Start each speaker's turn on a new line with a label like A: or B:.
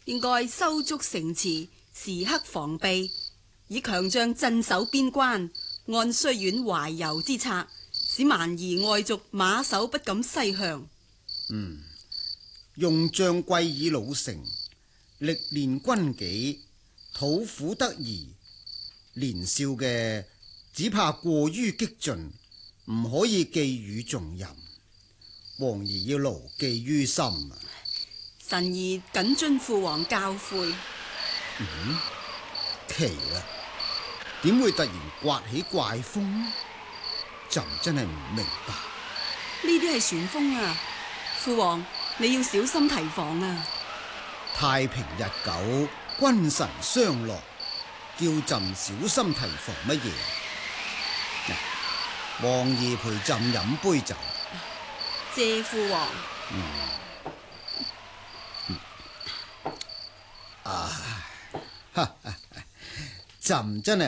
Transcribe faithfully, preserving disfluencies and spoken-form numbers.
A: 應該修築城池，時刻防備，以強將鎮守邊關，按綏遠懷柔之策，使蠻夷外族馬首不敢西向。
B: 嗯，用將貴以老成，歷練軍紀，討苦得宜。年少嘅只怕過於激進，唔可以寄予重任。王兒要牢記於心啊！
A: 臣兒謹遵父王教誨。
B: 嗯，奇啦，點會突然颳起怪風呢？朕真係唔明白。
A: 呢啲係旋風啊！父王，你要小心提防啊！
B: 太平日久，君臣相樂，叫朕小心提防乜嘢？王兒陪朕飲杯酒。
A: 謝父王。
B: 嗯嗯、啊，哈哈，朕真係